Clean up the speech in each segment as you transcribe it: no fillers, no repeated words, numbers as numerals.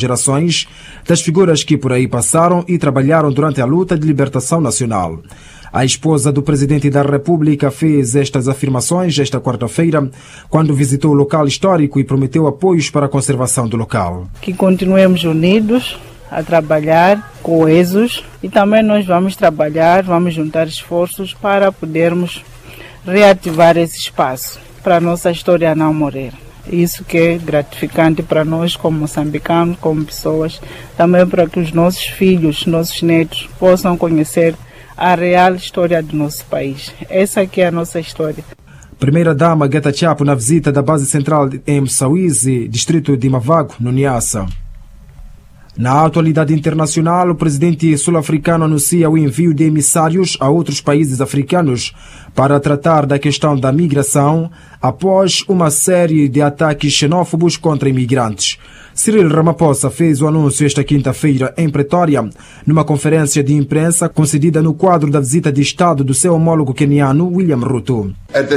gerações das figuras que por aí passaram e trabalharam durante a luta de libertação nacional. A esposa do Presidente da República fez estas afirmações esta quarta-feira, quando visitou o local histórico e prometeu apoios para a conservação do local. Que continuemos unidos a trabalhar, coesos, e também nós vamos trabalhar, vamos juntar esforços para podermos reativar esse espaço, para a nossa história não morrer. Isso que é gratificante para nós como moçambicanos, como pessoas, também para que os nossos filhos, nossos netos possam conhecer a real história do nosso país. Essa aqui é a nossa história. Primeira-dama Geta Chapo na visita da base central em Mssawizi, distrito de Mavago, no Niassa. Na atualidade internacional, o presidente sul-africano anuncia o envio de emissários a outros países africanos para tratar da questão da migração após uma série de ataques xenófobos contra imigrantes. Cyril Ramaphosa fez o anúncio esta quinta-feira em Pretória, numa conferência de imprensa concedida no quadro da visita de Estado do seu homólogo queniano, William Ruto.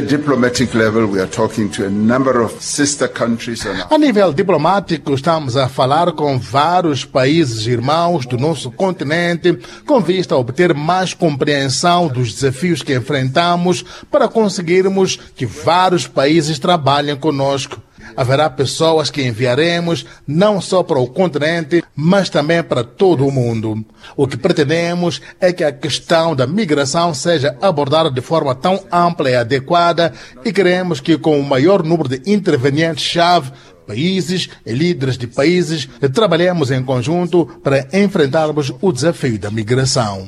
A nível diplomático, estamos a falar com vários países irmãos do nosso continente, com vista a obter mais compreensão dos desafios que enfrentamos para conseguirmos que vários países trabalhem conosco. Haverá pessoas que enviaremos não só para o continente, mas também para todo o mundo. O que pretendemos é que a questão da migração seja abordada de forma tão ampla e adequada e queremos que com o maior número de intervenientes-chave, países e líderes de países, trabalhemos em conjunto para enfrentarmos o desafio da migração.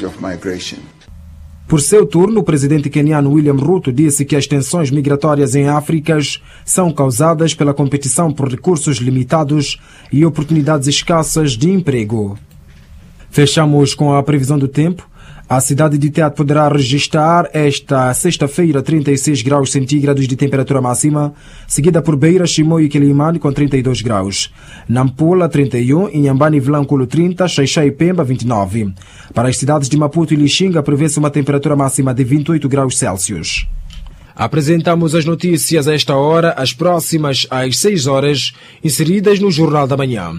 Por seu turno, o presidente queniano William Ruto disse que as tensões migratórias em África são causadas pela competição por recursos limitados e oportunidades escassas de emprego. Fechamos com a previsão do tempo. A cidade de Tete poderá registrar esta sexta-feira 36 graus centígrados de temperatura máxima, seguida por Beira, Chimoio e Quelimane com 32 graus. Nampula 31, Inhambane e Vilanculo 30, Xaixai e Pemba 29. Para as cidades de Maputo e Lixinga prevê-se uma temperatura máxima de 28 graus Celsius. Apresentamos as notícias a esta hora, as próximas às 6 horas, inseridas no Jornal da Manhã.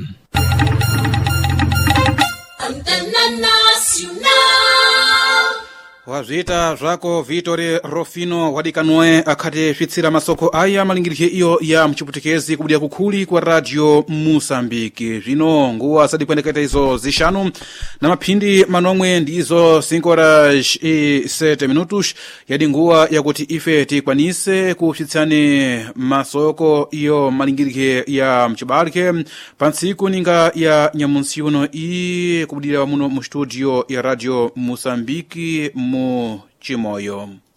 wazvita zvako Vitor Rofino wadikanoe akhate svitsira masoko aya malingirije iyo ya mchiputekezi kubudia kukhuli kwa Radio Mosambiki. Zvino nguwa sadikwendeketa izo zishanu na maphindi manomwe ndizo 5 horas e 7 minutos yadi nguwa yakuti ife tikwanise kusvitsane masoko iyo malingirije ya mchibalike pansiku ninga ya nyamunsiuno i kubudia muno mu studio ya Radio Mosambiki mu Chimoyo.